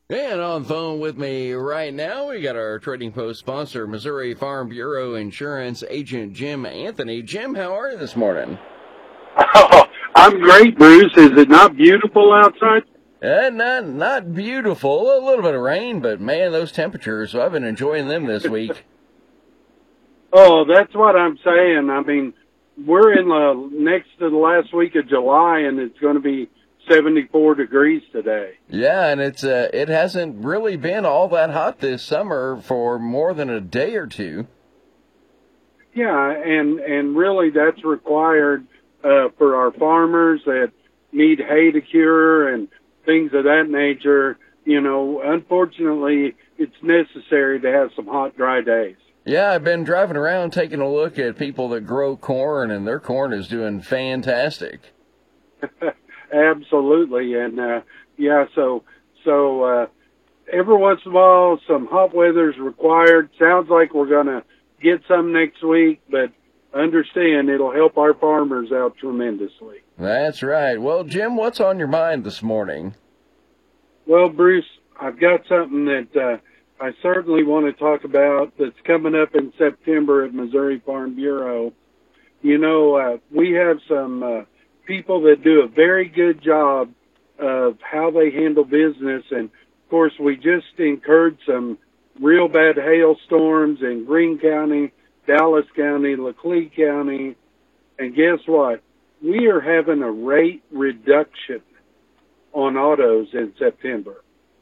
And on phone with me right now, we got our Trading Post sponsor, Missouri Farm Bureau Insurance Agent Jim Anthony. Jim, how are you this morning? Oh, I'm great, Bruce. Is it not beautiful outside? Not beautiful. A little bit of rain, but man, those temperatures. So I've been enjoying them this week. Oh, that's what I'm saying. I mean, we're in the next to the last week of July, and it's going to be 74 degrees today. Yeah, and it hasn't really been all that hot this summer for more than a day or two. Yeah, and really that's required for our farmers that need hay to cure and things of that nature. You know, unfortunately, it's necessary to have some hot, dry days. Yeah, I've been driving around taking a look at people that grow corn, and their corn is doing fantastic. Absolutely, and so every once in a while, some hot weather is required. Sounds like we're going to get some next week, but understand it'll help our farmers out tremendously. That's right. Well, Jim, what's on your mind this morning? Well, Bruce, I've got something that I certainly want to talk about that's coming up in September at Missouri Farm Bureau. You know, we have some people that do a very good job of how they handle business. And, of course, we just incurred some real bad hailstorms in Greene County, Dallas County, Laclede County. And guess what? We are having a rate reduction on autos in September.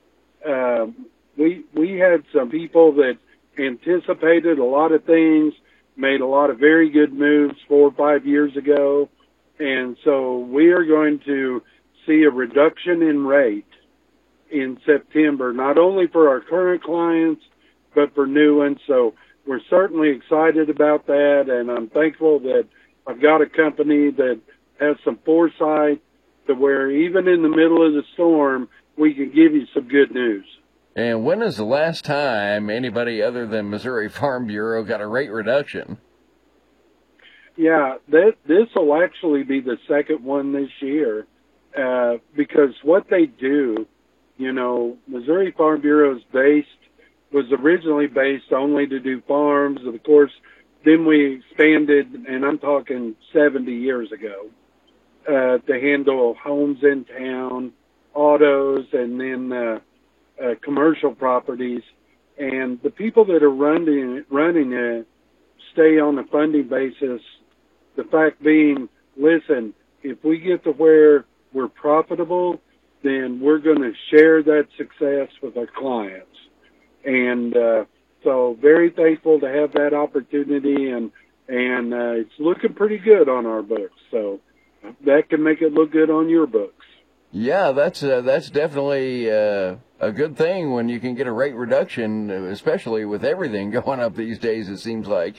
We had some people that anticipated a lot of things, made a lot of very good moves 4 or 5 years ago. And so we are going to see a reduction in rate in September, not only for our current clients, but for new ones. So we're certainly excited about that. And I'm thankful that I've got a company that has some foresight to where even in the middle of the storm, we can give you some good news. And when is the last time anybody other than Missouri Farm Bureau got a rate reduction? Yeah, this will actually be the second one this year because what they do, you know, Missouri Farm Bureau was originally based only to do farms. Of course, then we expanded, and I'm talking 70 years ago, to handle homes in town, autos, and then commercial properties. And the people that are running it stay on a funding basis. The fact being, listen, if we get to where we're profitable, then we're going to share that success with our clients. And so very thankful to have that opportunity, and it's looking pretty good on our books. So that can make it look good on your books. Yeah, that's definitely a good thing when you can get a rate reduction, especially with everything going up these days, it seems like.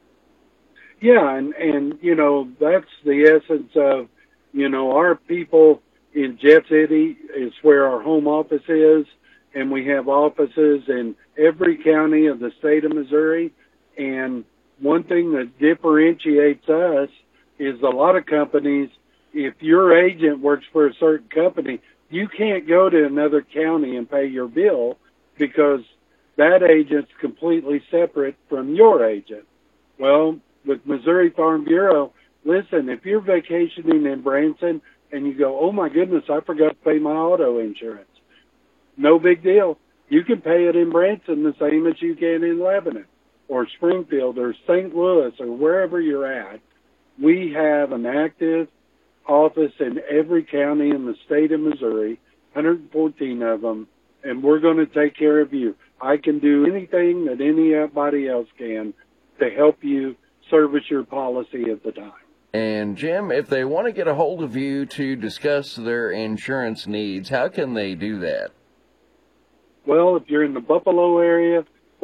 Yeah, and you know, that's the essence of, you know, our people in Jeff City is where our home office is, and we have offices in every county of the state of Missouri. And one thing that differentiates us is a lot of companies, if your agent works for a certain company, you can't go to another county and pay your bill because that agent's completely separate from your agent. Well, with Missouri Farm Bureau, listen, if you're vacationing in Branson and you go, oh my goodness, I forgot to pay my auto insurance, no big deal. You can pay it in Branson the same as you can in Lebanon or Springfield or St. Louis or wherever you're at. We have an active office in every county in the state of Missouri, 114 of them, and we're going to take care of you. I can do anything that anybody else can to help you service your policy at the time. And Jim, if they want to get a hold of you to discuss their insurance needs, how can they do that? Well, if you're in the Buffalo area,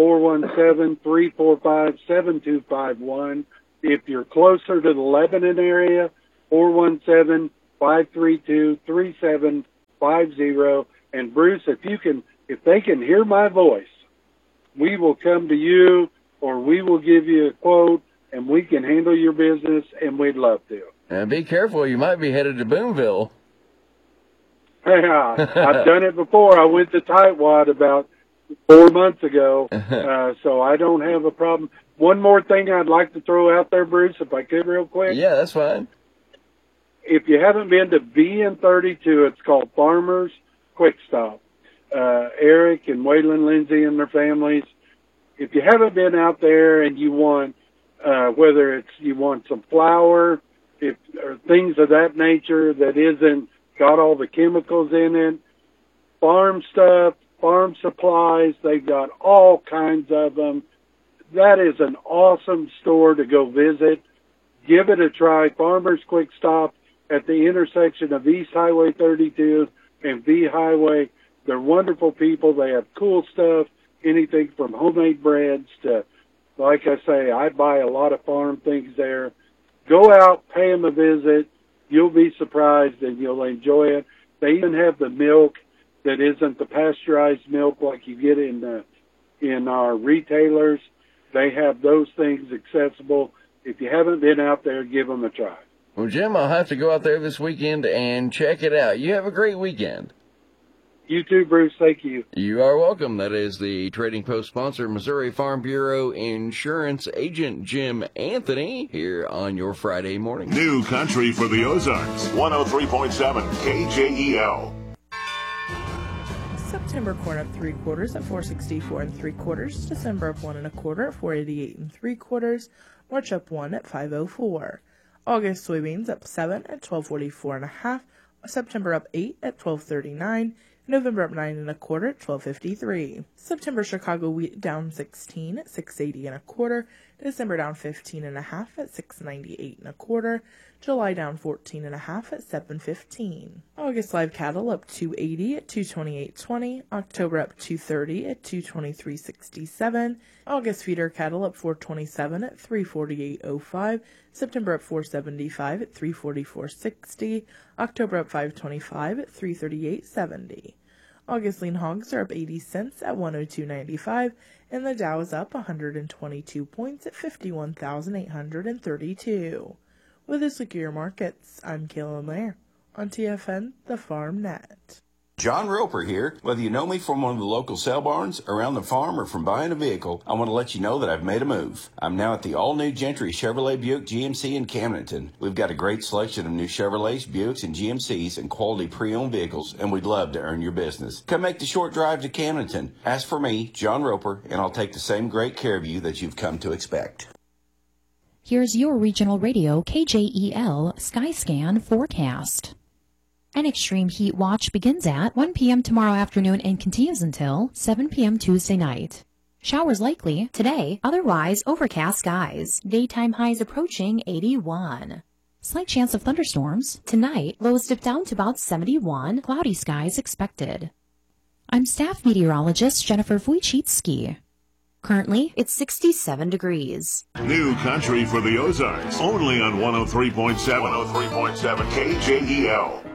417-345-7251. If you're closer to the Lebanon area, 417-532-3750. And Bruce, if they can hear my voice, we will come to you or we will give you a quote and we can handle your business, and we'd love to. And be careful, you might be headed to Boonville. Yeah, I've done it before. I went to Tightwad about 4 months ago, so I don't have a problem. One more thing I'd like to throw out there, Bruce, if I could real quick. Yeah, that's fine. If you haven't been to VN32, it's called Farmers Quick Stop. Eric and Waylon Lindsay and their families. If you haven't been out there and you want, whether it's you want some flour, or things of that nature that isn't got all the chemicals in it, farm stuff, farm supplies, they've got all kinds of them. That is an awesome store to go visit. Give it a try. Farmers Quick Stop at the intersection of East Highway 32 and V Highway. They're wonderful people. They have cool stuff, anything from homemade breads to, like I say, I buy a lot of farm things there. Go out, pay them a visit. You'll be surprised and you'll enjoy it. They even have the milk that isn't the pasteurized milk like you get in our retailers. They have those things accessible. If you haven't been out there, give them a try. Well, Jim, I'll have to go out there this weekend and check it out. You have a great weekend. You too, Bruce. Thank you. You are welcome. That is the Trading Post sponsor, Missouri Farm Bureau Insurance Agent Jim Anthony, here on your Friday morning. New country for the Ozarks. 103.7 KJEL. September corn up 3/4 at 464 3/4. December up 1 1/4 at 488 3/4. March up 1 at 504. August soybeans up 7 at 1244 1/2. September up 8 at 1239. November up 9 1/4 at 1253. September Chicago wheat down 16 at 680 1/4. December down 15 1/2 at 698 1/4. July down 14 1/2 at 715. August live cattle up 280 at 228.20. October up 230 at 223.67. August feeder cattle up 427 at 348.05. September up 475 at 344.60. October up 525 at 338.70. August lean hogs are up 80 cents at 102.95, and the Dow is up 122 points at 51,832. With the Secure Markets, I'm Kaylin Lair on TFN, the Farm Net. John Roper here. Whether you know me from one of the local sale barns, around the farm, or from buying a vehicle, I want to let you know that I've made a move. I'm now at the all-new Gentry Chevrolet Buick GMC in Camdenton. We've got a great selection of new Chevrolets, Buicks, and GMCs and quality pre-owned vehicles, and we'd love to earn your business. Come make the short drive to Camdenton. Ask for me, John Roper, and I'll take the same great care of you that you've come to expect. Here's your regional radio KJEL Skyscan forecast. An extreme heat watch begins at 1 p.m. tomorrow afternoon and continues until 7 p.m. Tuesday night. Showers likely today, otherwise overcast skies. Daytime highs approaching 81. Slight chance of thunderstorms. Tonight, lows dip down to about 71. Cloudy skies expected. I'm staff meteorologist Jennifer Wojcicki. Currently, it's 67 degrees. New country for the Ozarks. Only on 103.7 KJEL.